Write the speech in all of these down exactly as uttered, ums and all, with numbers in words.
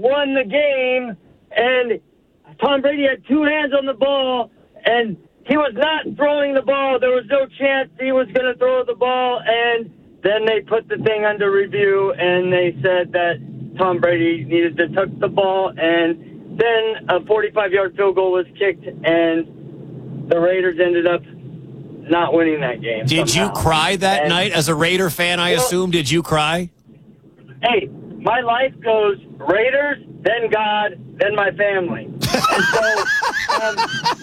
won the game, and Tom Brady had two hands on the ball, and he was not throwing the ball. There was no chance he was going to throw the ball, and then they put the thing under review, and they said that Tom Brady needed to tuck the ball, and then a forty-five-yard field goal was kicked, and the Raiders ended up not winning that game. Did somehow. you cry that and, night as a Raider fan, I well, assume? Did you cry? Hey, my life goes Raiders, then God, then my family. And so um,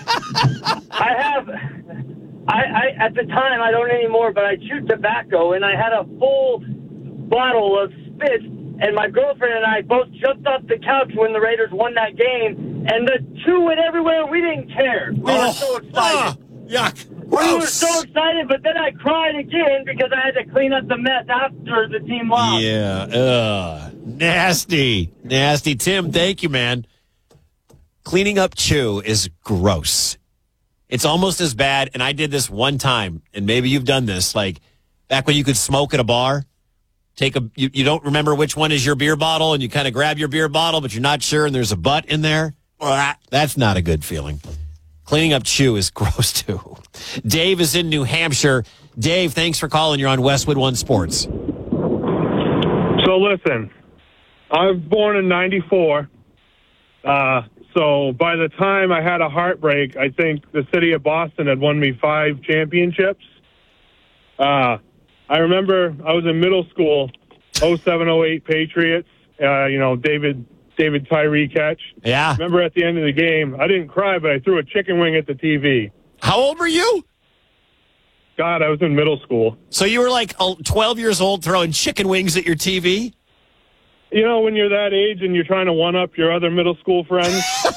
I have, I, I at the time, I don't anymore, but I chewed tobacco, and I had a full bottle of spit, and my girlfriend and I both jumped off the couch when the Raiders won that game, and the chew went everywhere. We didn't care. We oh, were so excited. Oh, yuck. We were so excited, but then I cried again because I had to clean up the mess after the team lost. Yeah, uh, nasty, nasty. Tim, thank you, man. Cleaning up chew is gross. It's almost as bad, and I did this one time, and maybe you've done this, like back when you could smoke at a bar. Take a, you, you don't remember which one is your beer bottle, and you kind of grab your beer bottle, but you're not sure, and there's a butt in there. That's not a good feeling. Cleaning up chew is gross, too. Dave is in New Hampshire. Dave, thanks for calling. You're on Westwood One Sports. So, listen, I was born in ninety-four. Uh, so, by the time I had a heartbreak, I think the city of Boston had won me five championships. Uh, I remember I was in middle school, oh seven oh eight Patriots, uh, you know, David... David Tyree catch. Yeah. Remember at the end of the game, I didn't cry, but I threw a chicken wing at the T V. How old were you? God, I was in middle school. So you were like twelve years old throwing chicken wings at your T V? You know, when you're that age and you're trying to one-up your other middle school friends?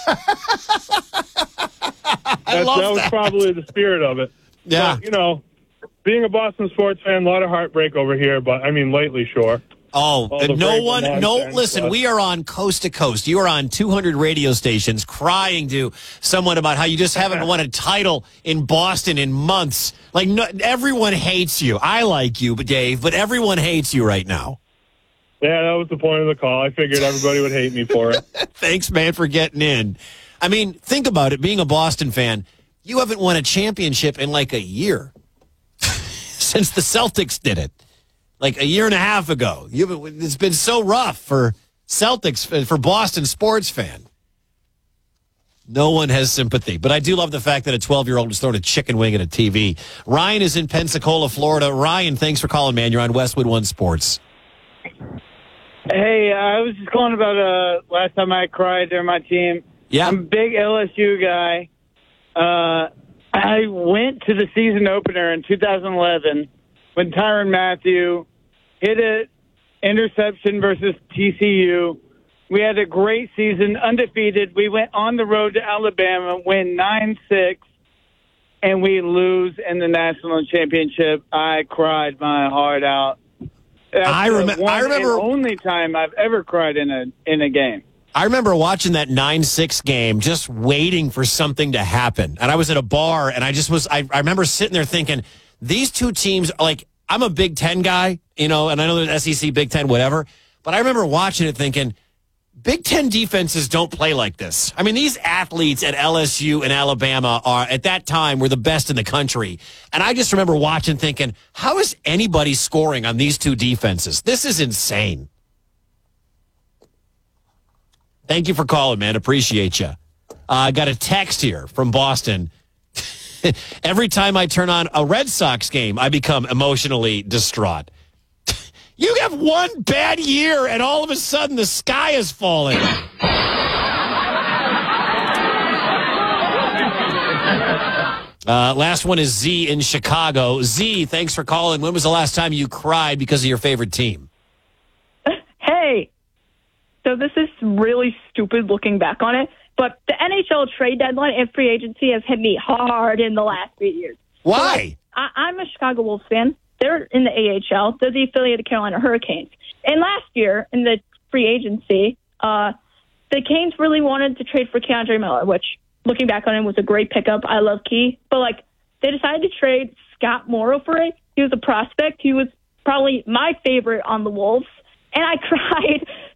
I love that was that. probably the spirit of it. Yeah. But, you know, being a Boston sports fan, a lot of heartbreak over here, but, I mean, lately, sure. Oh, no one, no, listen, we are on coast to coast. You are on two hundred radio stations crying to someone about how you just haven't won a title in Boston in months. Like, no, everyone hates you. I like you, but Dave, but everyone hates you right now. Yeah, that was the point of the call. I figured everybody would hate me for it. Thanks, man, for getting in. I mean, think about it. Being a Boston fan, you haven't won a championship in like a year since the Celtics did it. Like a year and a half ago. You've, it's been so rough for Celtics, for Boston sports fan. No one has sympathy. But I do love the fact that a twelve-year-old is throwing a chicken wing at a T V. Ryan is in Pensacola, Florida. Ryan, thanks for calling, man. You're on Westwood One Sports. Hey, I was just calling about uh, last time I cried during my team. Yeah. I'm a big L S U guy. Uh, I went to the season opener in two thousand eleven when Tyrann Mathieu hit an interception versus T C U. We had a great season, undefeated. We went on the road to Alabama, win nine six, and we lose in the national championship. I cried my heart out. That's I, rem- the one I remember and only time I've ever cried in a in a game. I remember watching that nine six game, just waiting for something to happen. And I was at a bar, and I just was, I, I remember sitting there thinking, these two teams, are like, I'm a Big Ten guy, you know, and I know there's S E C, Big Ten, whatever. But I remember watching it thinking, Big Ten defenses don't play like this. I mean, these athletes at L S U and Alabama are, at that time, were the best in the country. And I just remember watching thinking, how is anybody scoring on these two defenses? This is insane. Thank you for calling, man. Appreciate you. Uh, I got a text here from Boston. Every time I turn on a Red Sox game, I become emotionally distraught. You have one bad year, and all of a sudden the sky is falling. Uh, last one is Z in Chicago. Z, thanks for calling. When was the last time you cried because of your favorite team? Hey, so this is really stupid looking back on it, but the N H L trade deadline and free agency has hit me hard in the last few years. Why? So I, I'm a Chicago Wolves fan. They're in the A H L. They're the affiliated Carolina Hurricanes. And last year in the free agency, uh, the Canes really wanted to trade for Keandre Miller, which, looking back on it, was a great pickup. I love Key. But, like, they decided to trade Scott Morrow for it. He was a prospect. He was probably my favorite on the Wolves. And I cried